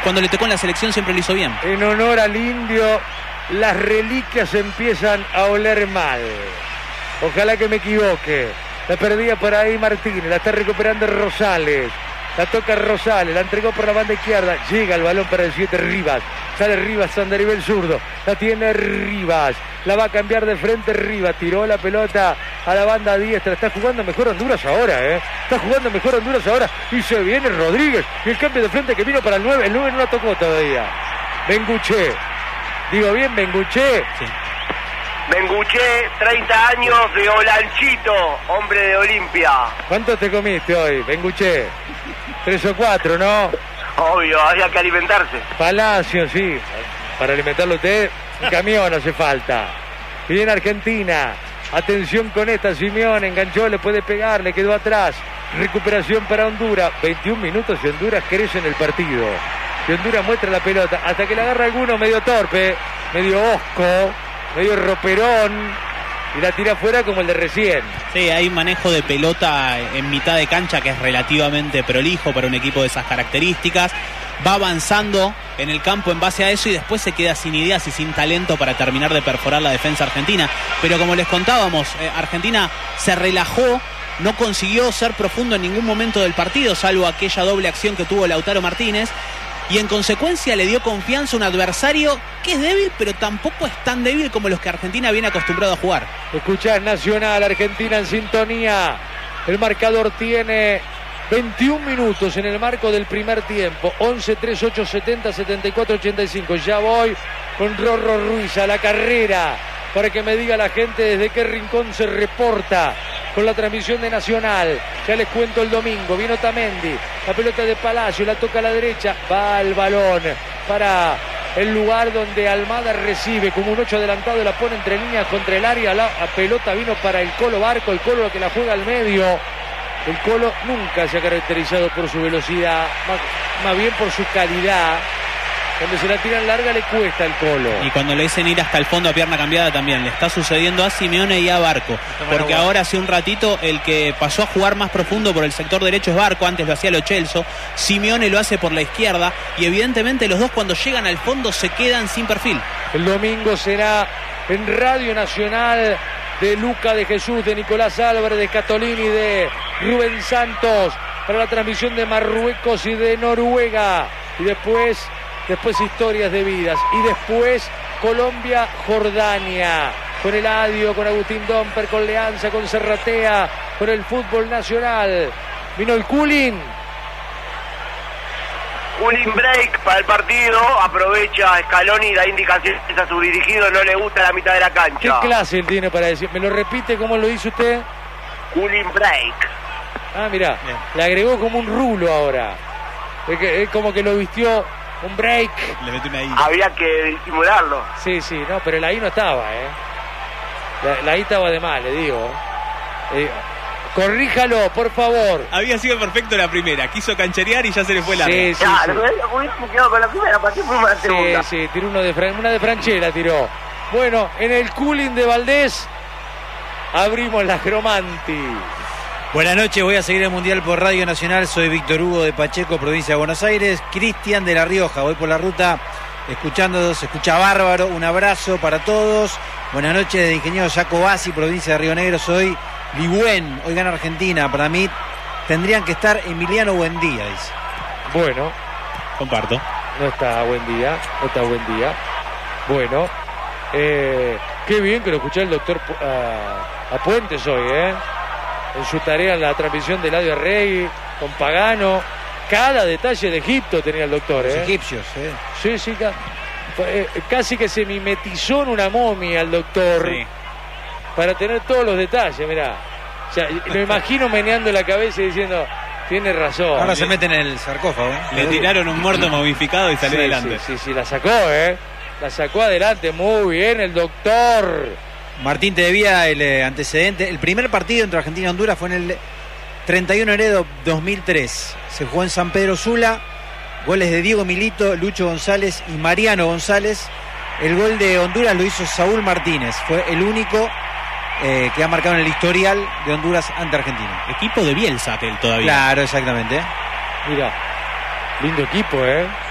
cuando le tocó en la selección siempre lo hizo bien. En honor al indio, las reliquias empiezan a oler mal. Ojalá que me equivoque. La perdía por ahí Martínez, la está recuperando Rosales. La toca Rosales, la entregó por la banda izquierda. Llega el balón para el 7 Rivas. Sale Rivas, Sanderibel zurdo. La tiene Rivas. La va a cambiar de frente Rivas. Tiró la pelota a la banda diestra. Está jugando mejor Honduras ahora, Está jugando mejor Honduras ahora. Y se viene Rodríguez. Y el cambio de frente que vino para el 9. El 9 no la tocó todavía. Benguché. Digo bien, Benguché. Sí. Benguché, 30 años de Olanchito, hombre de Olimpia. ¿Cuánto te comiste hoy, Benguché? 3 o 4, ¿no? Obvio, había que alimentarse. Palacio, sí. Para alimentarlo usted, un camión hace falta. Viene Argentina. Atención con esta, Simeone enganchó, le puede pegar, le quedó atrás. Recuperación para Honduras. 21 minutos y Honduras crece en el partido. Y Honduras muestra la pelota hasta que le agarra alguno medio torpe, medio osco, medio roperón, y la tira afuera como el de recién. Sí, hay un manejo de pelota en mitad de cancha que es relativamente prolijo para un equipo de esas características. Va avanzando en el campo en base a eso y después se queda sin ideas y sin talento para terminar de perforar la defensa argentina. Pero como les contábamos, Argentina se relajó, no consiguió ser profundo en ningún momento del partido, salvo aquella doble acción que tuvo Lautaro Martínez. Y en consecuencia le dio confianza a un adversario que es débil, pero tampoco es tan débil como los que Argentina viene acostumbrado a jugar. Escuchás Nacional, Argentina en sintonía. El marcador tiene 21 minutos en el marco del primer tiempo. 11, 3, 8, 70, 74, 85. Ya voy con Rorro Ruiz a la carrera para que me diga la gente desde qué rincón se reporta con la transmisión de Nacional. Ya les cuento el domingo. Vino Otamendi, la pelota de Palacio, la toca a la derecha, va al balón para el lugar donde Almada recibe como un 8 adelantado, la pone entre líneas contra el área. La pelota vino para el Colo Barco, el Colo que la juega al medio. El Colo nunca se ha caracterizado por su velocidad, más bien por su calidad. Cuando se la tiran larga le cuesta al Colo. Y cuando le dicen ir hasta el fondo a pierna cambiada también le está sucediendo a Simeone y a Barco. Porque ahora hace un ratito el que pasó a jugar más profundo por el sector derecho es Barco. Antes lo hacía Lo Celso. Simeone lo hace por la izquierda. Y evidentemente los dos cuando llegan al fondo se quedan sin perfil. El domingo será en Radio Nacional de Luca de Jesús, de Nicolás Álvarez, de Catolini, de Rubén Santos, para la transmisión de Marruecos y de Noruega. Y después historias de vidas. Y después Colombia-Jordania. Con Eladio, con Agustín Domper, con Leanza, con Serratea, con el fútbol nacional. Vino el cooling. Cooling break para el partido. Aprovecha Scaloni, da indicaciones a su dirigido. No le gusta la mitad de la cancha. ¿Qué clase él tiene para decir? ¿Me lo repite cómo lo dice usted? Cooling break. Ah, mirá, le agregó como un rulo ahora. Es como que lo vistió un break. Le metió una I. Había que disimularlo. Sí, no, pero la I no estaba, La I estaba de mal, le digo. Corríjalo, por favor. Había sido perfecto la primera, quiso cancherear y ya se le fue larga. Sí. Me quedo con la primera, para que fue una segunda. Sí, tiró una de Franchella, tiró. Bueno, en el cooling de Valdés abrimos la Cromanti. Buenas noches, voy a seguir el Mundial por Radio Nacional. Soy Víctor Hugo de Pacheco, provincia de Buenos Aires. Cristian de La Rioja, voy por la ruta escuchándonos, se escucha bárbaro. Un abrazo para todos. Buenas noches de Ingeniero Jaco Bassi, provincia de Río Negro. Soy Ligüen, hoy gana Argentina. Para mí tendrían que estar Emiliano Buendía, dice. Bueno, comparto. No está Buendía. Bueno, qué bien que lo escuché el doctor a Puentes hoy, en su tarea en la transmisión de Eladio Rey con Pagano. Cada detalle de Egipto tenía el doctor, Los egipcios, Sí, casi que se mimetizó en una momia el doctor, sí, para tener todos los detalles, mirá. O sea, lo imagino meneando la cabeza y diciendo, tiene razón. Ahora se mete en el sarcófago. Le tiraron un muerto momificado y salió adelante. Sí, la sacó, La sacó adelante, muy bien el doctor. Martín, te debía el antecedente. El primer partido entre Argentina y Honduras fue en el 31 de enero de 2003. Se jugó en San Pedro Sula. Goles de Diego Milito, Lucho González y Mariano González. El gol de Honduras lo hizo Saúl Martínez. Fue el único que ha marcado en el historial de Honduras ante Argentina. Equipo de Bielsa aquel todavía. Claro, exactamente. Mira, lindo equipo,